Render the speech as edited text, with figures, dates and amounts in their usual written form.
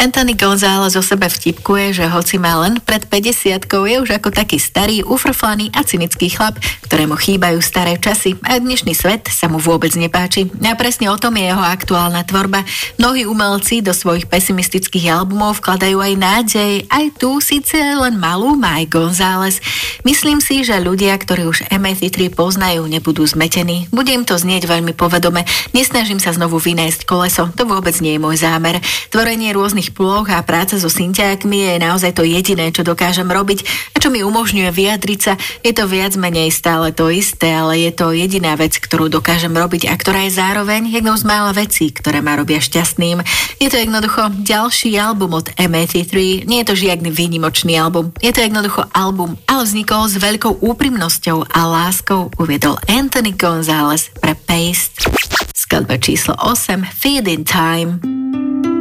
Anthony González o sebe vtipkuje, že hoci má len pred 50-kou, je už ako taký starý, ufrflaný a cynický chlap, ktorému chýbajú staré časy a dnešný svet sa mu vôbec nepáči. A presne o tom je jeho aktuálna tvorba. Mnohí umelci do svojich pesimistických albumov vkladajú aj nádej, aj tu síce len malú má aj González. Myslím si, že ľudia, ktorí už MA3 poznajú, nebudú zmetení. Bude im to znieť veľmi povedome. Nesnažím sa znovu vynájsť koleso, to vôbec nie je môj zámer. Tvorenie rôznych plôch a práca so syntiákmi je naozaj to jediné, čo dokážem robiť a čo mi umožňuje vyjadriť sa. Je to viac menej stále to isté, ale je to jediná vec, ktorú dokážem robiť a ktorá je zároveň jednou z mála vecí, ktoré ma robia šťastným. Je to jednoducho ďalší album od MA3. Nie je to žiadny výnimočný album. Je to jednoducho album, ale vznikol s veľkou úprimnosťou a láskou, uviedol Anthony González pre Paste. Skladba číslo 8, Feeding Time.